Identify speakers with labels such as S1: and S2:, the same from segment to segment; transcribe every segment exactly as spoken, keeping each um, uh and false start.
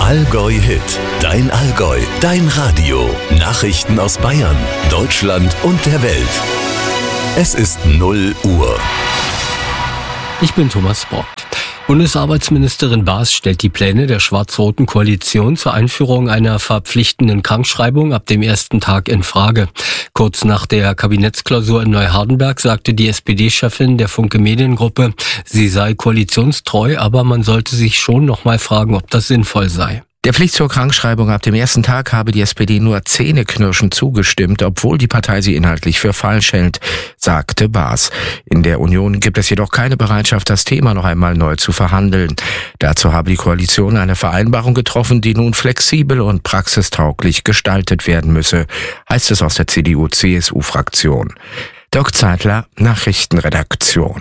S1: Allgäu Hit. Dein Allgäu, dein Radio. Nachrichten aus Bayern, Deutschland und der Welt. Es ist null Uhr.
S2: Ich bin Thomas Borg. Bundesarbeitsministerin Baas stellt die Pläne der schwarz-roten Koalition zur Einführung einer verpflichtenden Krankschreibung ab dem ersten Tag in Frage. Kurz nach der Kabinettsklausur in Neuhardenberg sagte die S P D-Chefin der Funke Mediengruppe, sie sei koalitionstreu, aber man sollte sich schon noch mal fragen, ob das sinnvoll sei.
S3: Der Pflicht zur Krankschreibung ab dem ersten Tag habe die S P D nur zähneknirschend zugestimmt, obwohl die Partei sie inhaltlich für falsch hält, sagte Baas. In der Union gibt es jedoch keine Bereitschaft, das Thema noch einmal neu zu verhandeln. Dazu habe die Koalition eine Vereinbarung getroffen, die nun flexibel und praxistauglich gestaltet werden müsse, heißt es aus der C D U-C S U-Fraktion. Dirk Zeitler, Nachrichtenredaktion.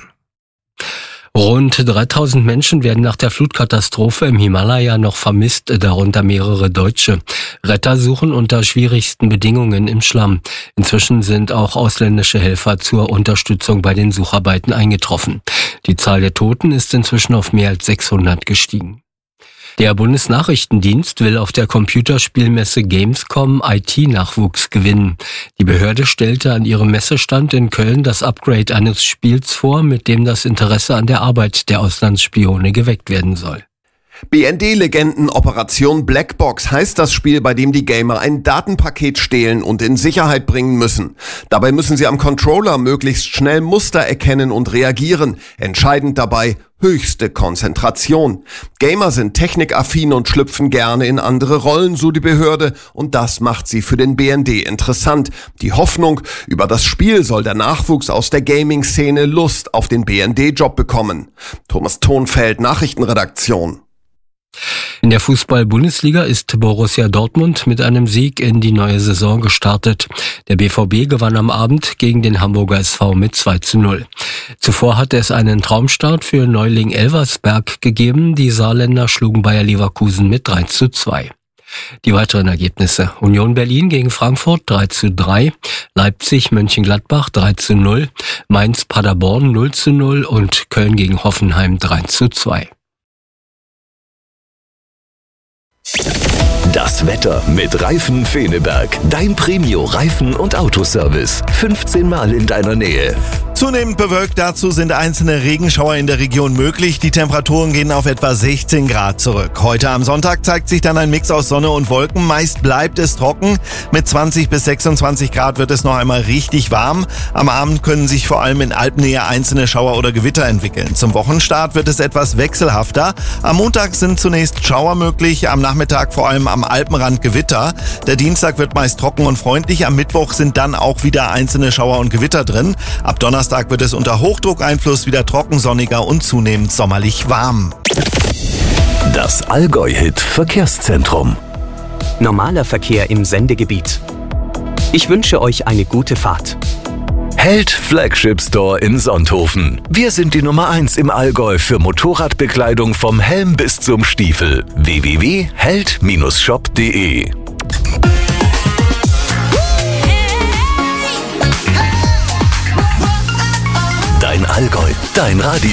S2: Rund dreitausend Menschen werden nach der Flutkatastrophe im Himalaya noch vermisst, darunter mehrere Deutsche. Retter suchen unter schwierigsten Bedingungen im Schlamm. Inzwischen sind auch ausländische Helfer zur Unterstützung bei den Sucharbeiten eingetroffen. Die Zahl der Toten ist inzwischen auf mehr als sechshundert gestiegen. Der Bundesnachrichtendienst will auf der Computerspielmesse Gamescom I T-Nachwuchs gewinnen. Die Behörde stellte an ihrem Messestand in Köln das Upgrade eines Spiels vor, mit dem das Interesse an der Arbeit der Auslandsspione geweckt werden soll.
S4: B N D-Legenden Operation Blackbox heißt das Spiel, bei dem die Gamer ein Datenpaket stehlen und in Sicherheit bringen müssen. Dabei müssen sie am Controller möglichst schnell Muster erkennen und reagieren. Entscheidend dabei höchste Konzentration. Gamer sind technikaffin und schlüpfen gerne in andere Rollen, so die Behörde, und das macht sie für den B N D interessant. Die Hoffnung, über das Spiel soll der Nachwuchs aus der Gaming-Szene Lust auf den B N D-Job bekommen. Thomas Thonfeld, Nachrichtenredaktion.
S2: In der Fußball-Bundesliga ist Borussia Dortmund mit einem Sieg in die neue Saison gestartet. Der B V B gewann am Abend gegen den Hamburger S V mit zwei zu null. Zuvor hatte es einen Traumstart für Neuling Elversberg gegeben. Die Saarländer schlugen Bayer Leverkusen mit drei zu zwei. Die weiteren Ergebnisse: Union Berlin gegen Frankfurt drei zu drei, Leipzig Mönchengladbach drei zu null, Mainz Paderborn null zu null und Köln gegen Hoffenheim drei zu zwei.
S1: Das Wetter mit Reifen Feneberg. Dein Premio-Reifen- und Autoservice. fünfzehn Mal in deiner Nähe.
S5: Zunehmend bewölkt, dazu sind einzelne Regenschauer in der Region möglich. Die Temperaturen gehen auf etwa sechzehn Grad zurück. Heute am Sonntag zeigt sich dann ein Mix aus Sonne und Wolken. Meist bleibt es trocken. Mit zwanzig bis sechsundzwanzig Grad wird es noch einmal richtig warm. Am Abend können sich vor allem in Alpennähe einzelne Schauer oder Gewitter entwickeln. Zum Wochenstart wird es etwas wechselhafter. Am Montag sind zunächst Schauer möglich, am Nachmittag vor allem am Alpenrand Gewitter. Der Dienstag wird meist trocken und freundlich. Am Mittwoch sind dann auch wieder einzelne Schauer und Gewitter drin. Ab Donnerstag wird es unter Hochdruckeinfluss wieder trocken, sonniger und zunehmend sommerlich warm.
S1: Das Allgäu-Hit Verkehrszentrum.
S6: Normaler Verkehr im Sendegebiet. Ich wünsche euch eine gute Fahrt.
S1: Held Flagship Store in Sonthofen. Wir sind die Nummer eins im Allgäu für Motorradbekleidung vom Helm bis zum Stiefel. w w w punkt held Bindestrich shop punkt de Dein Allgäu, dein Radio.